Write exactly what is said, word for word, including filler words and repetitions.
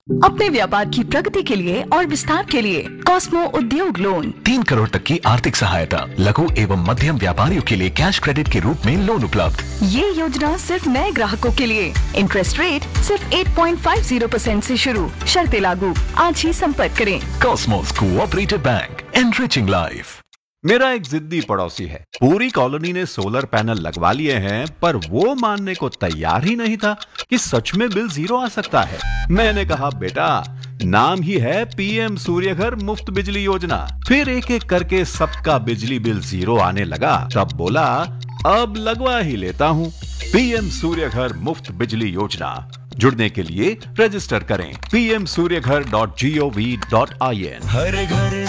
अपने व्यापार की प्रगति के लिए और विस्तार के लिए कॉस्मो उद्योग लोन। तीन करोड़ तक की आर्थिक सहायता, लघु एवं मध्यम व्यापारियों के लिए कैश क्रेडिट के रूप में लोन उपलब्ध। ये योजना सिर्फ नए ग्राहकों के लिए। इंटरेस्ट रेट सिर्फ आठ पॉइंट पाँच शून्य परसेंट से शुरू, शर्तें लागू। आज ही संपर्क करें। Cosmos cooperative bank, enriching life. मेरा एक जिद्दी पड़ोसी है। पूरी कॉलोनी ने सोलर पैनल लगवा लिए हैं, पर वो मानने को तैयार ही नहीं था कि सच में बिल जीरो आ सकता है। मैंने कहा, बेटा, नाम ही है पीएम सूर्यघर मुफ्त बिजली योजना। फिर एक एक करके सबका बिजली बिल जीरो आने लगा। तब बोला, अब लगवा ही लेता हूँ। पीएम सूर्यघर मुफ्त बिजली योजना। जुड़ने के लिए रजिस्टर करें P M Surya Ghar dot G O V dot I N. हर घर